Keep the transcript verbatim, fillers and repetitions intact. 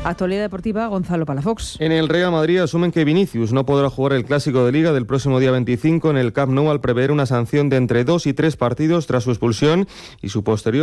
Actualidad deportiva, Gonzalo Palafox. En el Real Madrid asumen que Vinicius no podrá jugar el Clásico de Liga del próximo día veinticinco en el Camp Nou al prever una sanción de entre dos y tres partidos tras su expulsión y su posterior